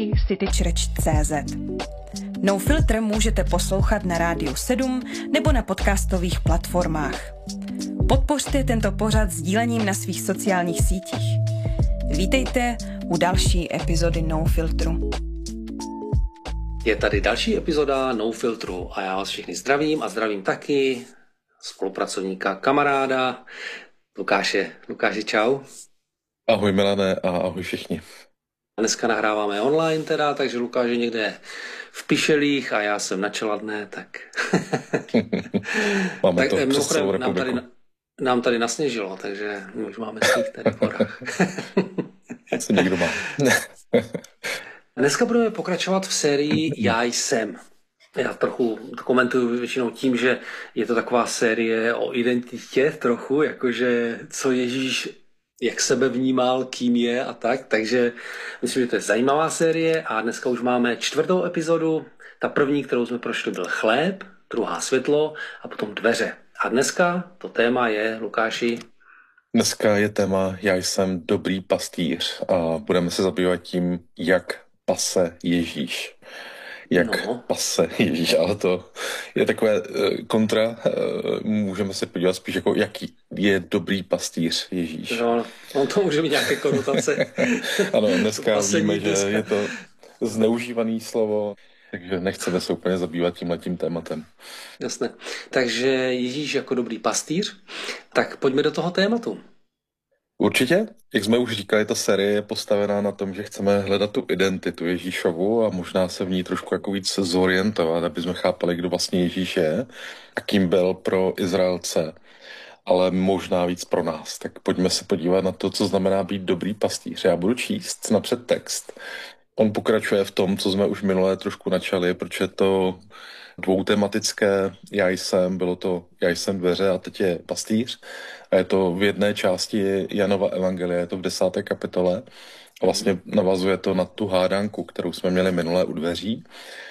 citychurch.cz. No Filter můžete poslouchat na Rádiu 7 nebo na podcastových platformách. Podpořte tento pořad sdílením na svých sociálních sítích. Vítejte u další epizody No Filtru. Je tady další epizoda No Filtru a já vás všechny zdravím a zdravím taky spolupracovníka, kamaráda Lukáše. Lukáši, čau. Ahoj Milane a ahoj všichni. Dneska nahráváme online teda, takže Lukáš je někde v Pišelích a já jsem na Čeladné, tak... Máme tak, to přes celou republiku. Nám tady nasněžilo, takže my už máme sníh tady v horách. Co někdo má. Dneska budeme pokračovat v sérii Já jsem. Já trochu to komentuju většinou tím, že je to taková série o identitě trochu, jakože co Ježíš jak sebe vnímal, kým je a tak. Takže myslím, že to je zajímavá série a dneska už máme 4. epizodu. Ta první, kterou jsme prošli, byl chléb, druhá světlo a potom dveře. A dneska to téma je, Lukáši? Dneska je téma Já jsem dobrý pastýř a budeme se zabývat tím, jak pase Ježíš. Pase Ježíš, ale to je takové kontra. Můžeme se podívat spíš jako, jaký je dobrý pastýř Ježíš. No, on to může mít nějaké konotace. Ano, dneska víme, že je to zneužívaný slovo, takže nechceme se úplně zabývat tímhletím tématem. Jasné. Takže Ježíš jako dobrý pastýř. Tak pojďme do toho tématu. Určitě. Jak jsme už říkali, ta série je postavená na tom, že chceme hledat tu identitu Ježíšovu a možná se v ní trošku jako víc zorientovat, aby jsme chápali, kdo vlastně Ježíš je a kým byl pro Izraelce, ale možná víc pro nás. Tak pojďme se podívat na to, co znamená být dobrý pastýř. Já budu číst napřed text. On pokračuje v tom, co jsme už minulé trošku načali, protože to dvoutematické bylo to Já jsem dveře a teď je pastýř. A je to v jedné části Janova evangelia, je to v 10. kapitole. A vlastně navazuje to na tu hádanku, kterou jsme měli minulé u dveří.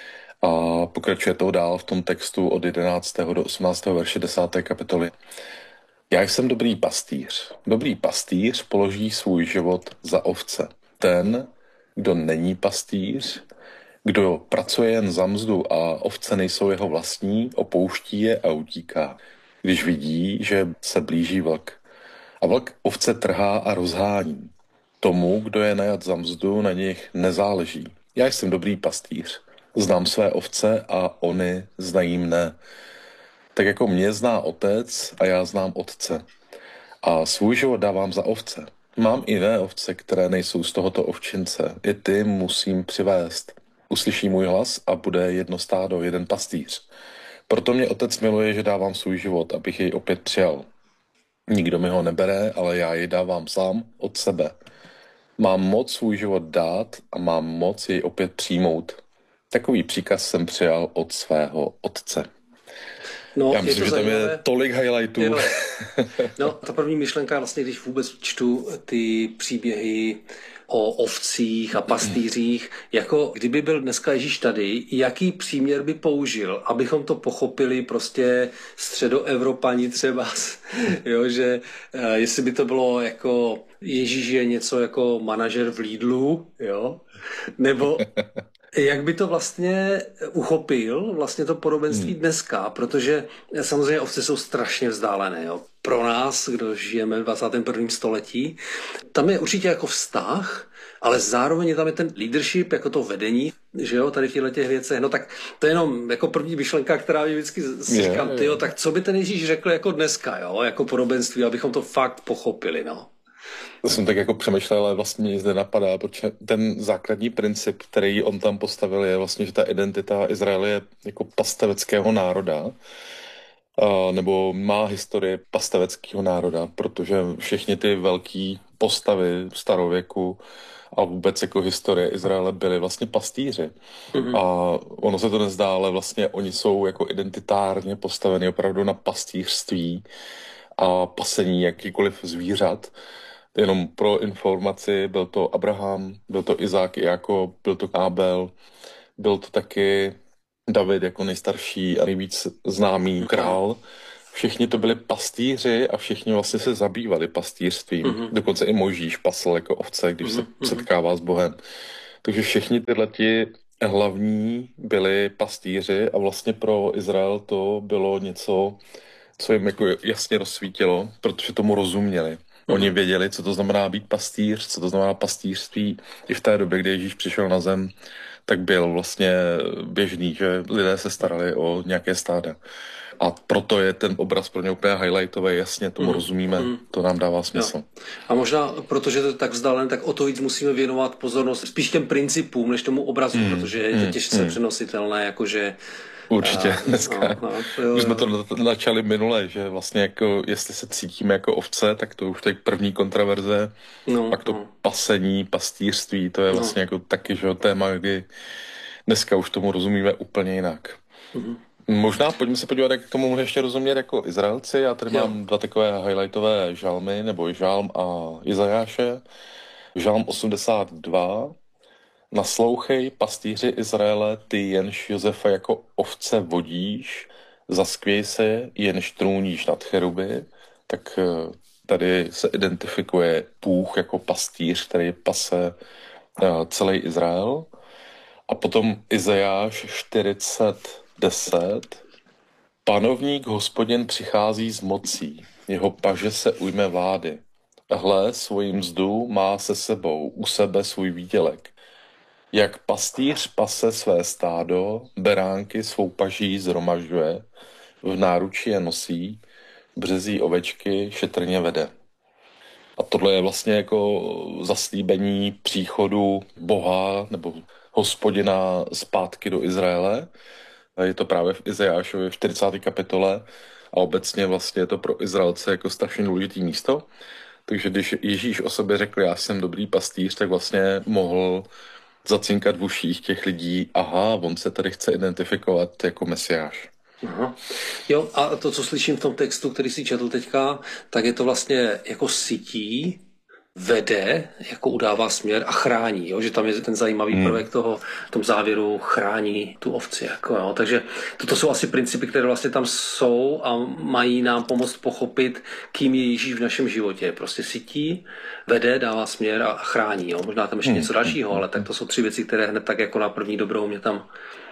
A pokračuje to dál v tom textu od 11. do 18. verše 10. kapitoly. Já jsem dobrý pastýř. Dobrý pastýř položí svůj život za ovce. Ten, kdo není pastýř, kdo pracuje jen za mzdu a ovce nejsou jeho vlastní, opouští je a utíká, když vidí, že se blíží vlk. A vlk ovce trhá a rozhání. Tomu, kdo je najat za mzdu, na nich nezáleží. Já jsem dobrý pastýř. Znám své ovce a oni znají mne. Tak jako mě zná otec a já znám otce. A svůj život dávám za ovce. Mám i jiné ovce, které nejsou z tohoto ovčince. I ty musím přivést. Uslyší můj hlas a bude jedno stádo, jeden pastýř. Proto mě otec miluje, že dávám svůj život, abych jej opět přijal. Nikdo mi ho nebere, ale já jej dávám sám od sebe. Mám moc svůj život dát a mám moc jej opět přijmout. Takový příkaz jsem přijal od svého otce. No, já myslím, že tam je tolik highlightů. No, ta první myšlenka vlastně, když vůbec čtu ty příběhy o ovcích a pastýřích, jako kdyby byl dneska Ježíš tady, jaký příměr by použil, abychom to pochopili prostě středoevropani třeba, jo, že jestli by to bylo jako Ježíš je něco jako manažer v Lidlu, jo, nebo jak by to vlastně uchopil, vlastně to podobenství dneska, protože samozřejmě ovce jsou strašně vzdálené, jo. Pro nás, kdo žijeme v 21. století, tam je určitě jako vztah, ale zároveň tam je ten leadership, jako to vedení, že jo, tady v těchto věcech, no tak to je jenom jako první myšlenka, která mi vždycky říkám, tyjo, tak co by ten Ježíš řekl jako dneska, jo, jako podobenství, abychom to fakt pochopili, no. To jsem tak jako přemýšlel, ale vlastně mě zde napadá, protože ten základní princip, který on tam postavil, je vlastně, že ta identita Izraele je jako pasteveckého národa, nebo má historii pasteveckého národa, protože všechny ty velké postavy starověku a vůbec jako historie Izraele byly vlastně pastýři. A ono se to nezdá, ale vlastně oni jsou jako identitárně postaveni opravdu na pastýřství a pasení jakýkoliv zvířat. Jenom pro informaci, byl to Abraham, byl to Izák, Jakob, byl to Ábel, byl to taky David jako nejstarší a nejvíc známý král. Všichni to byli pastýři a všichni vlastně se zabývali pastýřstvím. Dokonce i Mojžíš pasl jako ovce, když se setkává s Bohem. Takže všichni tyhleti hlavní byli pastýři a vlastně pro Izrael to bylo něco, co jim jako jasně rozsvítilo, protože tomu rozuměli. Oni věděli, co to znamená být pastýř, co to znamená pastýřství. I v té době, kdy Ježíš přišel na zem, tak byl vlastně běžný, že lidé se starali o nějaké stáda. A proto je ten obraz pro ně úplně highlightový, jasně tomu rozumíme, to nám dává smysl. Jo. A možná, protože to je tak vzdálené, tak o to víc musíme věnovat pozornost spíš těm principům, než tomu obrazu, protože je to těžce přenositelné, jakože určitě dneska. Už jsme to načali minule, že vlastně jako, jestli se cítíme jako ovce, tak to už tak první kontraverze, pak to pasení, pastýřství, to je vlastně jako taky, že téma, kdy dneska už tomu rozumíme úplně jinak. Možná pojďme se podívat, jak k tomu může ještě rozumět jako Izraelci. Já tady mám dva takové highlightové žalmy, nebo žalm a Izajáše. Žalm 82. Naslouchej, pastýři Izraele, ty jenž Josefa jako ovce vodíš, zaskvěj se, jenž trůníš nad cheruby. Tak tady se identifikuje Bůh jako pastýř, který pase celý Izrael. A potom Izajáš 40:10. Panovník Hospodin přichází s mocí, jeho paže se ujme vlády. Hle, svoji mzdu má se sebou, u sebe svůj výdělek. Jak pastýř pase své stádo, beránky svou paží zhromažďuje, v náručí je nosí, březí ovečky šetrně vede. A tohle je vlastně jako zaslíbení příchodu Boha nebo Hospodina zpátky do Izraele. Je to právě v Izajášově v 40. kapitole a obecně vlastně je to pro Izraelce jako strašně důležitý místo. Takže když Ježíš o sobě řekl, já jsem dobrý pastýř, tak vlastně mohl zacinkat v uších těch lidí, aha, on se tady chce identifikovat jako mesiáš. Aha. Jo, a to, co slyším v tom textu, který si četl teďka, tak je to vlastně jako sytí, vede, jako udává směr a chrání, jo? Že tam je ten zajímavý prvek toho, v tom závěru chrání tu ovci. Jako, jo? Takže toto jsou asi principy, které vlastně tam jsou a mají nám pomoct pochopit, kým je Ježíš v našem životě. Prostě sytí, vede, dává směr a chrání. Jo? Možná tam ještě něco dalšího, ale tak to jsou 3 věci, které hned tak jako na první dobrou mě tam...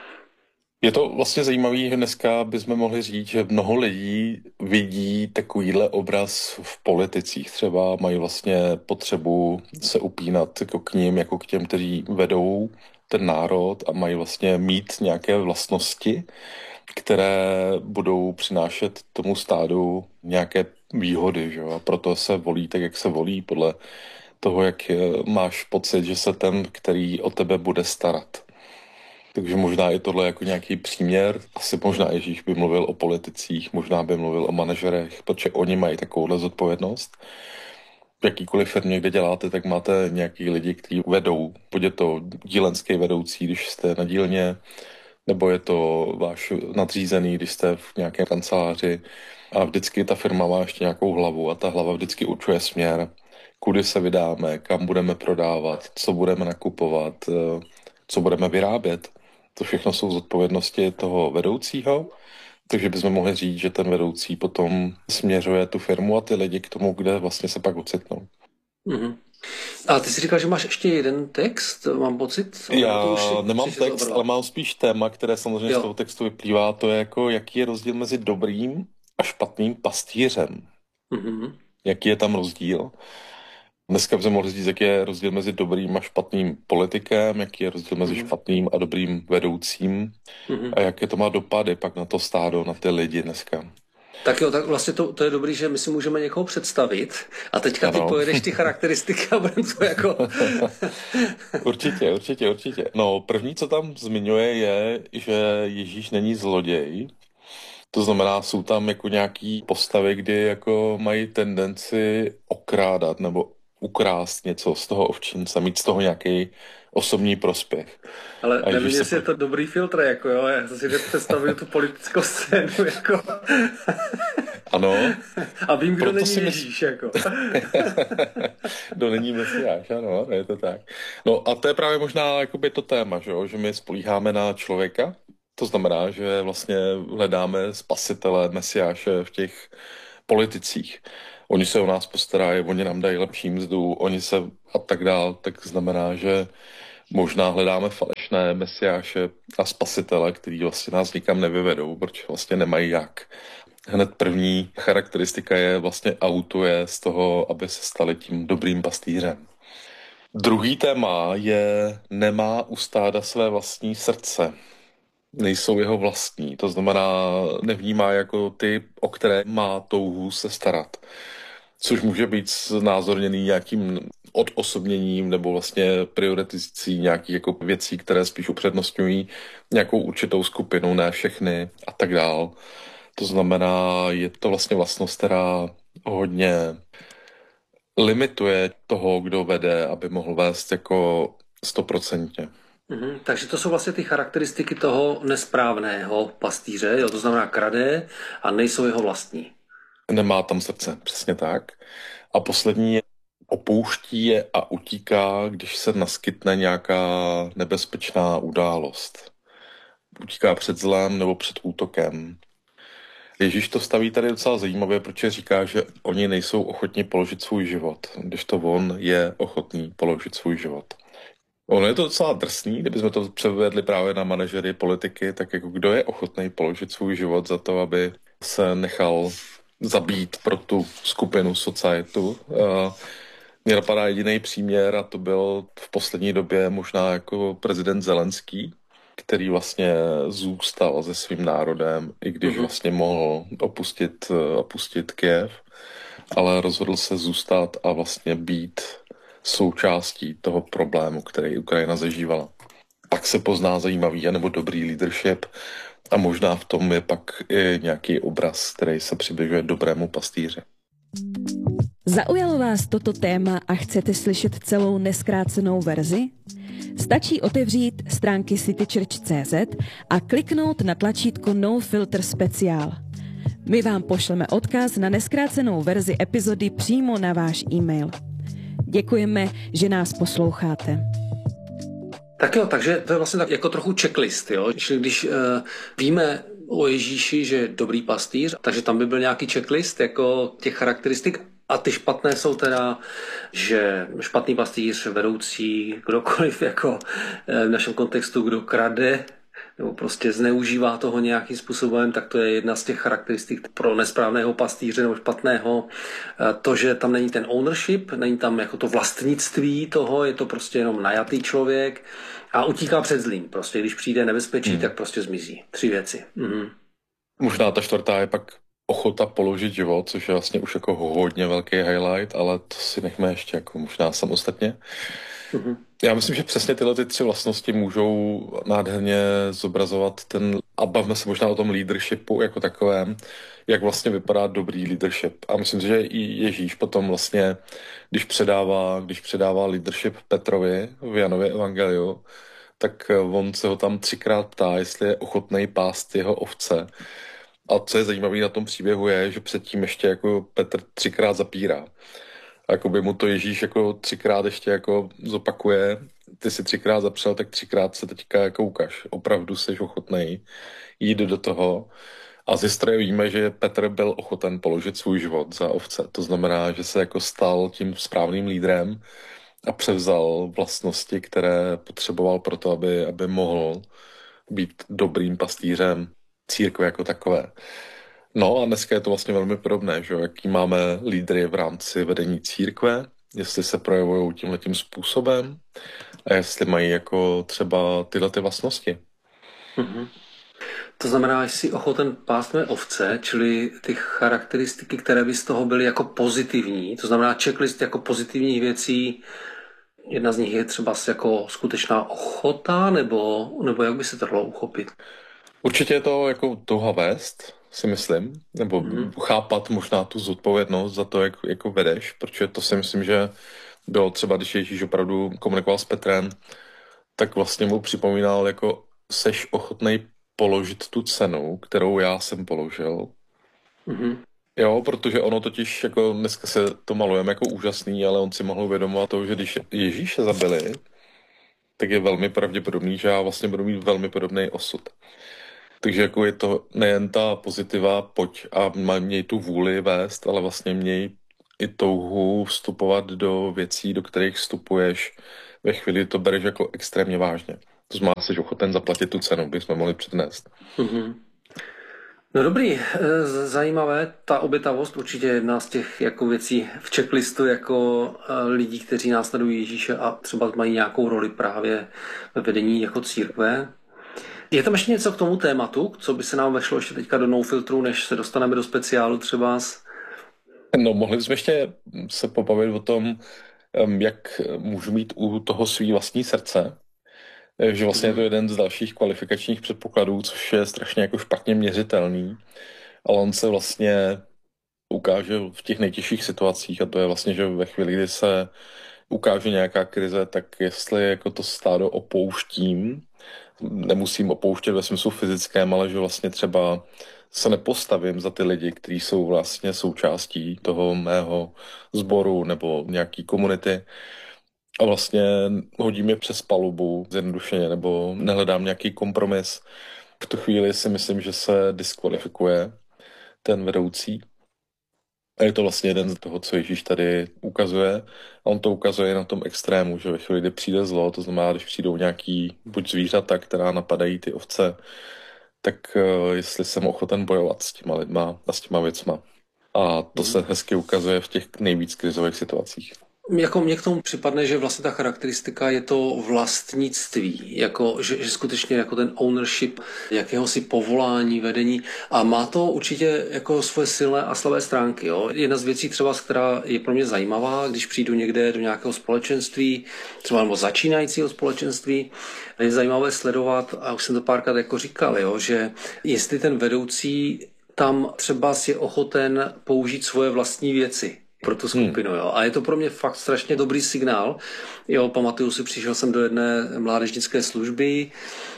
Je to vlastně zajímavé, že dneska bychom mohli říct, že mnoho lidí vidí takovýhle obraz v politicích. Třeba mají vlastně potřebu se upínat jako k ním, jako k těm, kteří vedou ten národ a mají vlastně mít nějaké vlastnosti, které budou přinášet tomu stádu nějaké výhody. Že? A proto se volí tak, jak se volí, podle toho, jak máš pocit, že se ten, který o tebe bude starat. Takže možná i tohle jako nějaký příměr. Asi možná Ježíš by mluvil o politicích, možná by mluvil o manažerech, protože oni mají takovouhle zodpovědnost. V jakýkoliv firmě, kde děláte, tak máte nějaký lidi, kteří vedou. Buď je to dílenský vedoucí, když jste na dílně, nebo je to váš nadřízený, když jste v nějaké kanceláři. A vždycky ta firma má ještě nějakou hlavu a ta hlava vždycky určuje směr, kudy se vydáme, kam budeme prodávat, co budeme nakupovat, co budeme vyrábět. To všechno jsou zodpovědnosti toho vedoucího, takže bychom mohli říct, že ten vedoucí potom směřuje tu firmu a ty lidi k tomu, kde vlastně se pak ocitnou. Mm-hmm. A ty jsi říkal, že máš ještě jeden text, mám pocit? Já nemám text, ale mám spíš téma, které samozřejmě z toho textu vyplývá. To je jako, jaký je rozdíl mezi dobrým a špatným pastýřem. Mm-hmm. Jaký je tam rozdíl? Dneska bychom mohli říct, jaký je rozdíl mezi dobrým a špatným politikem, jaký je rozdíl mezi špatným a dobrým vedoucím a jaké to má dopady pak na to stádo, na ty lidi dneska. Tak jo, tak vlastně to je dobrý, že my si můžeme někoho představit a teďka ty pojedeš ty charakteristiky a budeme to jako... Určitě. No, první, co tam zmiňuje, je, že Ježíš není zloděj. To znamená, jsou tam jako nějaký postavy, kdy jako mají tendenci okrádat nebo ukrást něco z toho ovčince, mít z toho nějaký osobní prospěch. Ale nevím, jestli je to dobrý filtr, jako jo, já si představuju tu politickou scénu, jako... Ano. A vím, kdo není Ježíš, jako. Kdo není mesiáš, ano, je to tak. No a to je právě možná jakoby to téma, že my spolíháme na člověka, to znamená, že vlastně hledáme spasitele, mesiáše v těch politicích. Oni se o nás postarají, oni nám dají lepší mzdu, oni se a tak dál, tak znamená, že Možná hledáme falešné mesiáše a spasitele, který vlastně nás nikam nevyvedou, protože vlastně nemají jak. Hned první charakteristika je vlastně autuje z toho, aby se stali tím dobrým pastýřem. Druhý téma je nemá u stáda své vlastní srdce. Nejsou jeho vlastní, to znamená nevnímá jako ty, o které má touhu se starat. Což může být znázorněný nějakým odosobněním nebo vlastně prioritizací nějakých jako věcí, které spíš upřednostňují nějakou určitou skupinu, ne všechny a tak dál. To znamená, je to vlastně vlastnost, která hodně limituje toho, kdo vede, aby mohl vést jako 100%. Takže to jsou vlastně ty charakteristiky toho nesprávného pastýře, jo? To znamená krade a nejsou jeho vlastní. Nemá tam srdce, přesně tak. A poslední je opouští je a utíká, když se naskytne nějaká nebezpečná událost. Utíká před zlem nebo před útokem. Ježíš to staví tady docela zajímavě, protože říká, že oni nejsou ochotní položit svůj život, když to on je ochotný položit svůj život. Ono je to docela drsný, kdybychom to převedli právě na manažery politiky, tak jako kdo je ochotný položit svůj život za to, aby se nechal zabít pro tu skupinu societu. Mně napadá jediný příměr a to byl v poslední době možná jako prezident Zelenský, který vlastně zůstal se svým národem, i když vlastně mohl opustit Kyjev, ale rozhodl se zůstat a vlastně být součástí toho problému, který Ukrajina zažívala. Pak se pozná zajímavý anebo dobrý leadership a možná v tom je pak i nějaký obraz, který se přibližuje dobrému pastýři. Zaujalo vás toto téma a chcete slyšet celou nezkrácenou verzi? Stačí otevřít stránky citychurch.cz a kliknout na tlačítko No Filter Speciál. My vám pošleme odkaz na nezkrácenou verzi epizody přímo na váš e-mail. Děkujeme, že nás posloucháte. Tak jo, takže to je vlastně tak jako trochu checklist, jo? Čili když víme o Ježíši, že je dobrý pastýř, takže tam by byl nějaký checklist jako těch charakteristik. A ty špatné jsou teda, že špatný pastýř, vedoucí, kdokoliv jako v našem kontextu, kdo krade nebo prostě zneužívá toho nějakým způsobem, tak to je jedna z těch charakteristik pro nesprávného pastýře nebo špatného. To, že tam není ten ownership, není tam jako to vlastnictví toho, je to prostě jenom najatý člověk a utíká před zlým. Prostě když přijde nebezpečí, tak prostě zmizí. 3 věci. Možná ta čtvrtá je pak ochota položit život, což je vlastně už jako hodně velký highlight, ale to si nechme ještě jako možná samostatně. Já myslím, že přesně tyhle ty 3 vlastnosti můžou nádherně zobrazovat a bavíme se možná o tom leadershipu jako takovém, jak vlastně vypadá dobrý leadership. A myslím si, že i Ježíš potom vlastně, když předává leadership Petrovi v Janově evangeliu, tak on se ho tam 3krát ptá, jestli je ochotný pást jeho ovce. A co je zajímavé na tom příběhu je, že předtím ještě jako Petr 3krát zapírá. A jakoby mu to Ježíš jako 3krát ještě jako zopakuje, ty si 3krát zapřel, tak 3krát se teďka jako ukaž. Opravdu jsi ochotnej jít do toho. A z historie víme, že Petr byl ochoten položit svůj život za ovce. To znamená, že se jako stal tím správným lídrem a převzal vlastnosti, které potřeboval pro to, aby mohl být dobrým pastýřem církve jako takové. No a dneska je to vlastně velmi podobné, že jaký máme lídry v rámci vedení církve, jestli se projevují tímhletím způsobem a jestli mají jako třeba tyhle ty vlastnosti. To znamená, že jsi ochoten pást mé ovce, čili ty charakteristiky, které by z toho byly jako pozitivní, to znamená checklist jako pozitivních věcí, jedna z nich je třeba jako skutečná ochota, nebo jak by se to dalo uchopit? Určitě je to jako touha vést, si myslím, nebo chápat možná tu zodpovědnost za to, jak jako vedeš, protože to si myslím, že bylo třeba, když Ježíš opravdu komunikoval s Petrem, tak vlastně mu připomínal, jako seš ochotnej položit tu cenu, kterou já jsem položil. Jo, protože ono totiž, jako dneska se to malujeme jako úžasný, ale on si mohl uvědomovat to, že když Ježíše zabili, tak je velmi pravděpodobný, že já vlastně budu mít velmi podobný osud. Takže jako je to nejen ta pozitiva, pojď a měj tu vůli vést, ale vlastně měj i touhu vstupovat do věcí, do kterých vstupuješ ve chvíli to bereš jako extrémně vážně. To znamená, jsi ochoten zaplatit tu cenu, bychom mohli přednést. Mm-hmm. No dobrý, zajímavé, ta obětavost určitě je jedna z těch jako věcí v checklistu jako lidí, kteří následují Ježíše a třeba mají nějakou roli právě ve vedení jako církve. Je tam ještě něco k tomu tématu, co by se nám vešlo ještě teďka do No Filtru, než se dostaneme do speciálu třeba? No, mohli bychom ještě se pobavit o tom, jak můžu mít u toho svý vlastní srdce, že vlastně je to jeden z dalších kvalifikačních předpokladů, což je strašně jako špatně měřitelný, ale on se vlastně ukáže v těch nejtěžších situacích a to je vlastně, že ve chvíli, kdy se ukáže nějaká krize, tak jestli jako to stádo opouštím, nemusím opouštět ve smyslu fyzickém, ale že vlastně třeba se nepostavím za ty lidi, kteří jsou vlastně součástí toho mého sboru nebo nějaký komunity a vlastně hodím je přes palubu zjednodušeně nebo nehledám nějaký kompromis. V tu chvíli si myslím, že se diskvalifikuje ten vedoucí. A je to vlastně jeden z toho, co Ježíš tady ukazuje. A on to ukazuje na tom extrému, že ve chvíli, kdy přijde zlo, to znamená, když přijdou nějaký buď zvířata, která napadají ty ovce, tak jestli jsem ochoten bojovat s těma lidma a s těma věcma. A to se hezky ukazuje v těch nejvíc krizových situacích. Jako mně k tomu připadne, že vlastně ta charakteristika je to vlastnictví, jako, že skutečně jako ten ownership jakéhosi povolání, vedení a má to určitě jako svoje silné a slabé stránky. Jo. Jedna z věcí třeba, která je pro mě zajímavá, když přijdu někde do nějakého společenství, třeba nebo začínajícího společenství, je zajímavé sledovat, a už jsem to párkrát jako říkal, jo, že jestli ten vedoucí tam třeba je ochoten použít svoje vlastní věci pro tu skupinu, jo. A je to pro mě fakt strašně dobrý signál. Jo, pamatuju si, přišel jsem do jedné mládežnické služby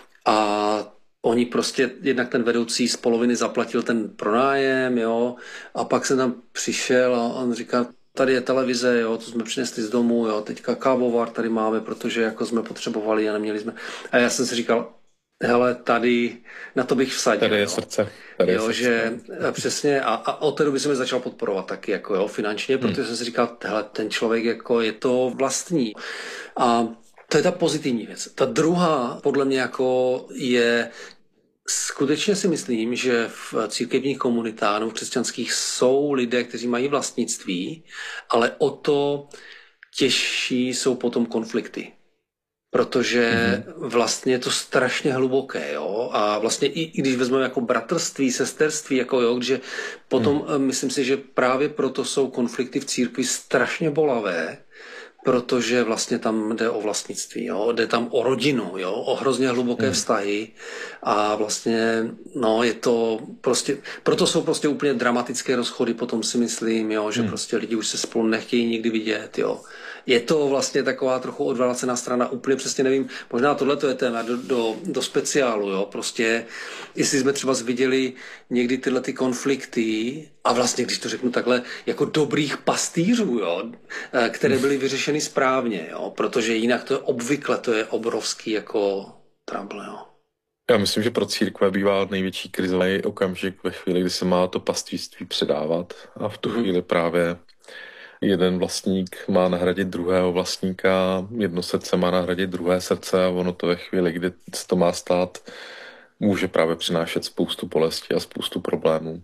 a oni prostě, jednak ten vedoucí z poloviny zaplatil ten pronájem, jo, a pak jsem tam přišel a on říká, tady je televize, jo, to jsme přinesli z domu, jo, teďka kávovar tady máme, protože jako jsme potřebovali a neměli jsme. A já jsem si říkal, hele, tady na to bych vsadil. Tady je srdce. Tady jo, je srdce. že přesně a od té doby jsem je začal podporovat taky jako jo, finančně, protože jsem si říkal, hele, ten člověk jako je to vlastní. A to je ta pozitivní věc. Ta druhá podle mě jako je, skutečně si myslím, že v církevních komunitách nebo v křesťanských jsou lidé, kteří mají vlastnictví, ale o to těžší jsou potom konflikty. Protože vlastně je to strašně hluboké, jo, a vlastně i když vezmeme jako bratrství, sesterství, jako jo, že potom myslím si, že právě proto jsou konflikty v církvi strašně bolavé, protože vlastně tam jde o vlastnictví, jo, jde tam o rodinu, jo, o hrozně hluboké vztahy a vlastně, no, je to prostě, proto jsou prostě úplně dramatické rozchody, potom si myslím, jo, že prostě lidi už se spolu nechtějí nikdy vidět, jo. Je to vlastně taková trochu odvrácená strana, úplně přesně nevím, možná tohle je téma do speciálu, jo, prostě, jestli jsme třeba viděli někdy tyhle ty konflikty a vlastně, když to řeknu takhle, jako dobrých pastýřů, jo, které byly vyřešeny správně, jo, protože jinak to je obvykle, to je obrovský jako trouble, jo. Já myslím, že pro církve bývá největší krizový okamžik ve chvíli, kdy se má to pastýřství předávat a v tu chvíli právě jeden vlastník má nahradit druhého vlastníka, jedno srdce má nahradit druhé srdce a ono to ve chvíli, kdy se to má stát, může právě přinášet spoustu bolesti a spoustu problémů.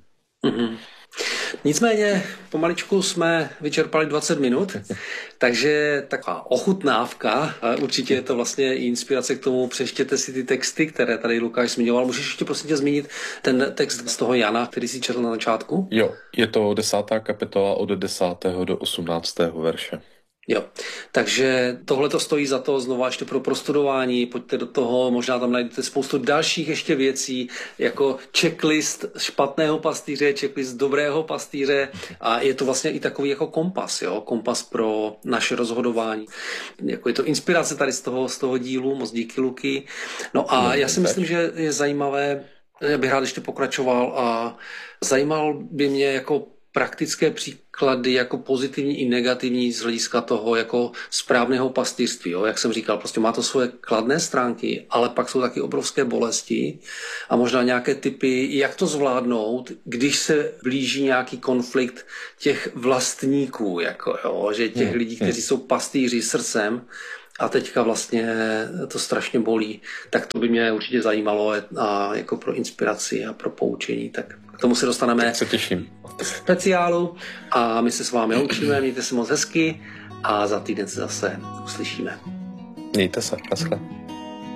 Nicméně pomaličku jsme vyčerpali 20 minut, takže taková ochutnávka, určitě je to vlastně i inspirace k tomu, přečtěte si ty texty, které tady Lukáš zmiňoval. Můžeš ještě prosím tě zmínit ten text z toho Jana, který jsi četl na začátku? Jo, je to 10. kapitola od 10. do 18. verše. Jo, takže tohle to stojí za to znova ještě pro prostudování, pojďte do toho, možná tam najdete spoustu dalších ještě věcí, jako checklist špatného pastýře, checklist dobrého pastýře a je to vlastně i takový jako kompas, jo, kompas pro naše rozhodování. Jako je to inspirace tady z toho dílu, moc díky Luky. No a já si myslím, že je zajímavé, já bych rád ještě pokračoval a zajímal by mě jako praktické příklady jako pozitivní i negativní z hlediska toho jako správného pastýřství. Jo? Jak jsem říkal, prostě má to svoje kladné stránky, ale pak jsou taky obrovské bolesti a možná nějaké typy, jak to zvládnout, když se blíží nějaký konflikt těch vlastníků, jako, jo? Že těch lidí, kteří jsou pastýři srdcem a teďka vlastně to strašně bolí, tak to by mě určitě zajímalo a jako pro inspiraci a pro poučení, tak k tomu se dostaneme v speciálu a my se s vámi loučíme, mějte se moc hezky a za týden se zase uslyšíme. Mějte se, naschle.